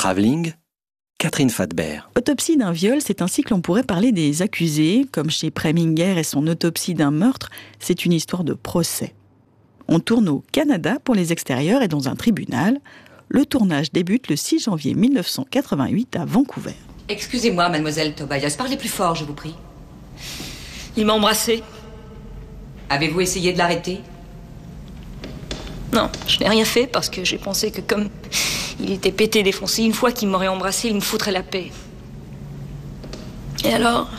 Travelling, Catherine Fadbert. Autopsie d'un viol, c'est ainsi que l'on pourrait parler des accusés, comme chez Preminger et son autopsie d'un meurtre, c'est une histoire de procès. On tourne au Canada pour les extérieurs et dans un tribunal. Le tournage débute le 6 janvier 1988 à Vancouver. Excusez-moi, mademoiselle Tobias, parlez plus fort, je vous prie. Il m'a embrassée. Avez-vous essayé de l'arrêter? Non, je n'ai rien fait parce que j'ai pensé que comme il était pété, défoncé, une fois qu'il m'aurait embrassé, il me foutrait la paix. Et alors,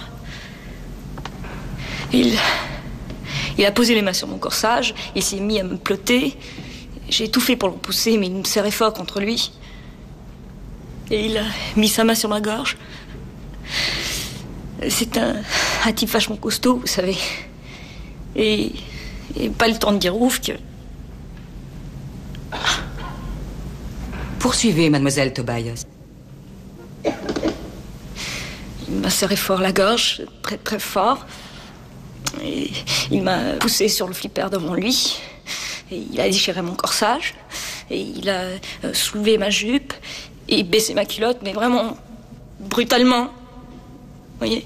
il a posé les mains sur mon corsage, il s'est mis à me plotter. J'ai tout fait pour le pousser, mais il me serrait fort contre lui. Et il a mis sa main sur ma gorge. C'est un type vachement costaud, vous savez. Et pas le temps de dire ouf que... Poursuivez, mademoiselle Tobias. Il m'a serré fort la gorge, très très fort. Et il m'a poussé sur le flipper devant lui. Et il a déchiré mon corsage. Et il a soulevé ma jupe et baissé ma culotte, mais vraiment brutalement. Vous voyez?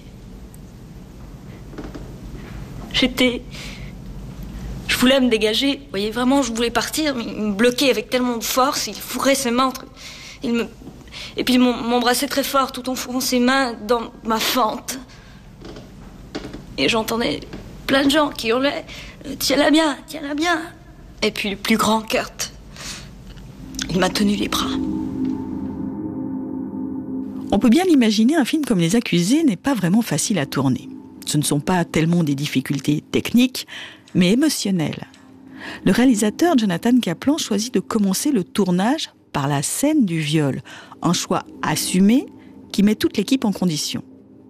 Je voulais me dégager. Vous voyez, vraiment, je voulais partir, mais il me bloquait avec tellement de force. Il fourrait ses mains entre... Et puis il m'embrassait très fort, tout en fourrant ses mains dans ma fente. Et j'entendais plein de gens qui hurlaient « Tiens-la bien, tiens-la bien !» Et puis le plus grand, Kurt, il m'a tenu les bras. On peut bien l'imaginer, un film comme Les Accusés n'est pas vraiment facile à tourner. Ce ne sont pas tellement des difficultés techniques, mais émotionnelles. Le réalisateur Jonathan Kaplan choisit de commencer le tournage par la scène du viol, un choix assumé qui met toute l'équipe en condition.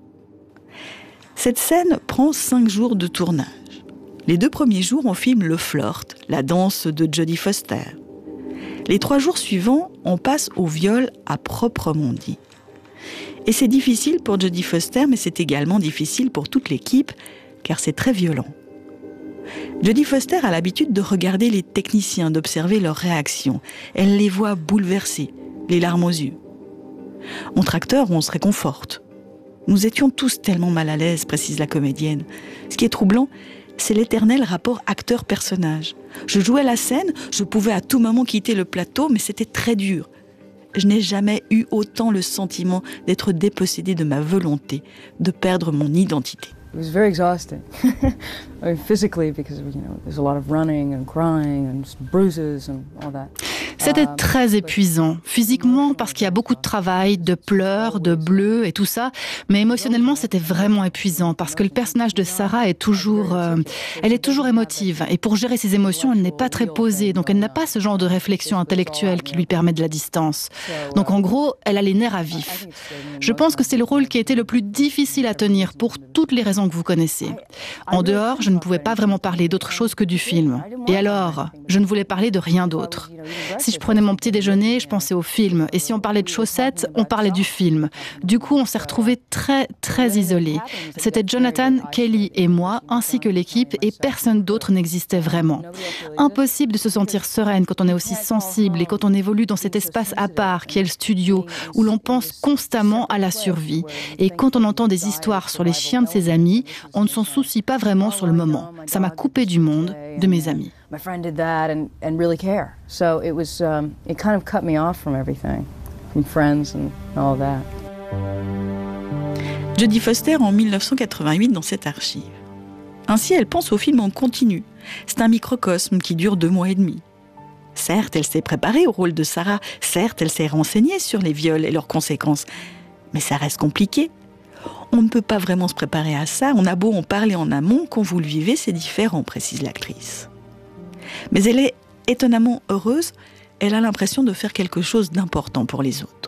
Cette scène prend 5 jours de tournage. Les 2 premiers jours, on filme le flirt, la danse de Jodie Foster. Les 3 jours suivants, on passe au viol à proprement dit. Et c'est difficile pour Jodie Foster, mais c'est également difficile pour toute l'équipe, car c'est très violent. Jodie Foster a l'habitude de regarder les techniciens, d'observer leurs réactions. Elle les voit bouleversés, les larmes aux yeux. Entre acteurs, on se réconforte. Nous étions tous tellement mal à l'aise, précise la comédienne. Ce qui est troublant, c'est l'éternel rapport acteur-personnage. Je jouais la scène, je pouvais à tout moment quitter le plateau, mais c'était très dur. Je n'ai jamais eu autant le sentiment d'être dépossédée de ma volonté, de perdre mon identité. It was very exhausting. I mean, physically, because there's a lot of running and crying and bruises and all that. C'était très épuisant, physiquement parce qu'il y a beaucoup de travail, de pleurs, de bleus et tout ça, mais émotionnellement c'était vraiment épuisant parce que le personnage de Sarah est toujours, elle est toujours émotive et pour gérer ses émotions elle n'est pas très posée, donc elle n'a pas ce genre de réflexion intellectuelle qui lui permet de la distance. Donc en gros, elle a les nerfs à vif. Je pense que c'est le rôle qui a été le plus difficile à tenir pour toutes les raisons que vous connaissez. En dehors, je ne pouvais pas vraiment parler d'autre chose que du film. Et alors, je ne voulais parler de rien d'autre. Si je prenais mon petit déjeuner, je pensais au film. Et si on parlait de chaussettes, on parlait du film. Du coup, on s'est retrouvés très, très isolés. C'était Jonathan, Kelly et moi, ainsi que l'équipe, et personne d'autre n'existait vraiment. Impossible de se sentir sereine quand on est aussi sensible et quand on évolue dans cet espace à part qui est le studio, où l'on pense constamment à la survie. Et quand on entend des histoires sur les chiens de ses amis, on ne s'en soucie pas vraiment sur le moment. Ça m'a coupé du monde, de mes amis. My friend did that and really care. So it was, it kind of cut me off from everything, from friends and all that. Jodie Foster en 1988 dans cette archive. Ainsi, elle pense au film en continu. C'est un microcosme qui dure 2 mois et demi. Certes, elle s'est préparée au rôle de Sarah. Certes, elle s'est renseignée sur les viols et leurs conséquences. Mais ça reste compliqué. On ne peut pas vraiment se préparer à ça. On a beau en parler en amont, quand vous le vivez, c'est différent, précise l'actrice. Mais elle est étonnamment heureuse. Elle a l'impression de faire quelque chose d'important pour les autres.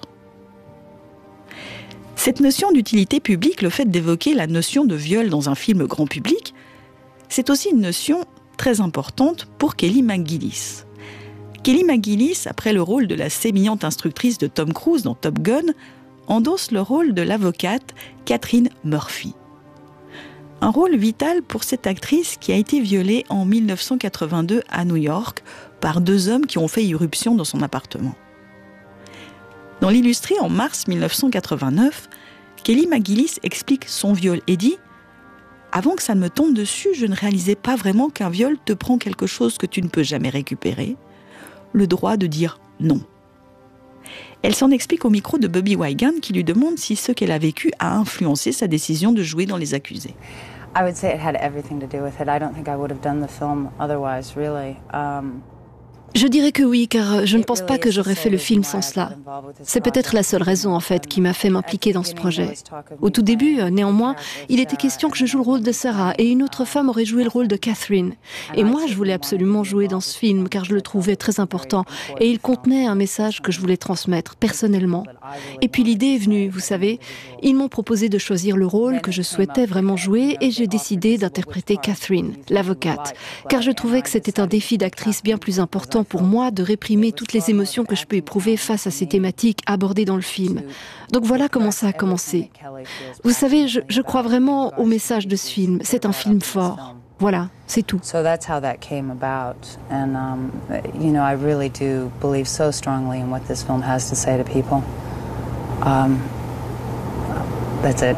Cette notion d'utilité publique, le fait d'évoquer la notion de viol dans un film grand public, c'est aussi une notion très importante pour Kelly McGillis. Kelly McGillis, après le rôle de la sémillante instructrice de Tom Cruise dans Top Gun, endosse le rôle de l'avocate Catherine Murphy. Un rôle vital pour cette actrice qui a été violée en 1982 à New York par 2 hommes qui ont fait irruption dans son appartement. Dans l'Illustré, en mars 1989, Kelly McGillis explique son viol et dit « Avant que ça ne me tombe dessus, je ne réalisais pas vraiment qu'un viol te prend quelque chose que tu ne peux jamais récupérer, le droit de dire non. » Elle s'en explique au micro de Bobby Wygant qui lui demande si ce qu'elle a vécu a influencé sa décision de jouer dans Les Accusés. I would say it had everything to do with it. I don't think I would have done the film otherwise, really. Je dirais que oui, car je ne pense pas que j'aurais fait le film sans cela. C'est peut-être la seule raison, en fait, qui m'a fait m'impliquer dans ce projet. Au tout début, néanmoins, il était question que je joue le rôle de Sarah et une autre femme aurait joué le rôle de Catherine. Et moi, je voulais absolument jouer dans ce film, car je le trouvais très important. Et il contenait un message que je voulais transmettre, personnellement. Et puis l'idée est venue, vous savez. Ils m'ont proposé de choisir le rôle que je souhaitais vraiment jouer et j'ai décidé d'interpréter Catherine, l'avocate. Car je trouvais que c'était un défi d'actrice bien plus important pour moi de réprimer toutes les émotions que je peux éprouver face à ces thématiques abordées dans le film. Donc voilà comment ça a commencé. Vous savez, je crois vraiment au message de ce film. C'est un film fort. Voilà, c'est tout. So that's how that came about. And, I really do believe so strongly in what this film has to say to people. That's it.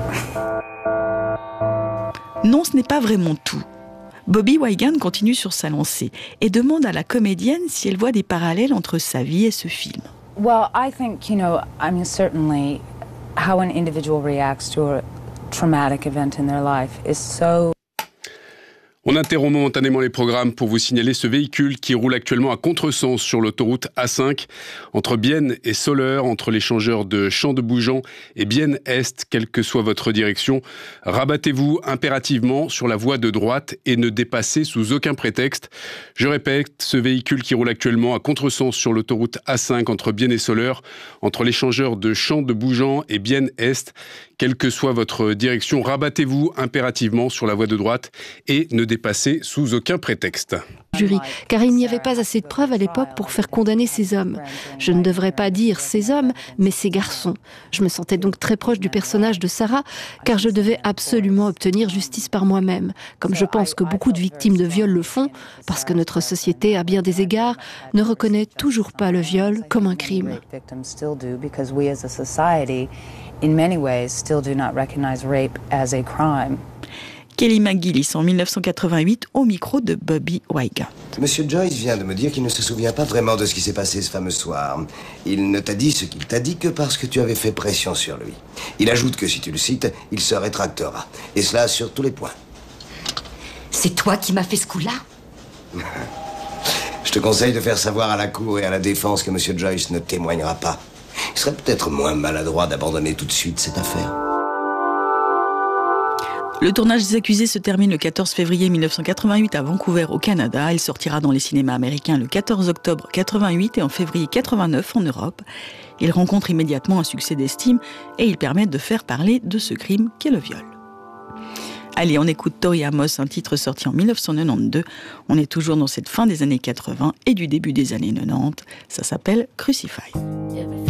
Non, ce n'est pas vraiment tout. Bobby Wygant continue sur sa lancée et demande à la comédienne si elle voit des parallèles entre sa vie et ce film. Well, I think, certainly how an individual reacts to a traumatic event in their life is so... On interrompt momentanément les programmes pour vous signaler ce véhicule qui roule actuellement à contresens sur l'autoroute A5 entre Bienne et Soleure, entre l'échangeur de Champs de Bougeant et Bienne-Est, quelle que soit votre direction. Rabattez-vous impérativement sur la voie de droite et ne dépassez sous aucun prétexte. Je répète, ce véhicule qui roule actuellement à contresens sur l'autoroute A5 entre Bienne et Soleure, entre l'échangeur de Champs de Bougeant et Bienne-Est, quelle que soit votre direction, rabattez-vous impérativement sur la voie de droite et ne dépassez sous aucun prétexte. Jury, car il n'y avait pas assez de preuves à l'époque pour faire condamner ces hommes. Je ne devrais pas dire ces hommes, mais ces garçons. Je me sentais donc très proche du personnage de Sarah, car je devais absolument obtenir justice par moi-même, comme je pense que beaucoup de victimes de viol le font, parce que notre société, à bien des égards, ne reconnaît toujours pas le viol comme un crime. In many ways, still do not recognize rape as a crime. Kelly McGillis en 1988 au micro de Bobby Wygant. Monsieur Joyce vient de me dire qu'il ne se souvient pas vraiment de ce qui s'est passé ce fameux soir. Il ne t'a dit ce qu'il t'a dit que parce que tu avais fait pression sur lui. Il ajoute que si tu le cites, il se rétractera. Et cela sur tous les points. C'est toi qui m'as fait ce coup-là? Je te conseille de faire savoir à la cour et à la défense que Monsieur Joyce ne témoignera pas. Il serait peut-être moins maladroit d'abandonner tout de suite cette affaire. Le tournage des Accusés se termine le 14 février 1988 à Vancouver, au Canada. Il sortira dans les cinémas américains le 14 octobre 88 et en février 89 en Europe. Il rencontre immédiatement un succès d'estime et il permet de faire parler de ce crime qu'est le viol. Allez, on écoute Tori Amos, un titre sorti en 1992. On est toujours dans cette fin des années 80 et du début des années 90. Ça s'appelle Crucify.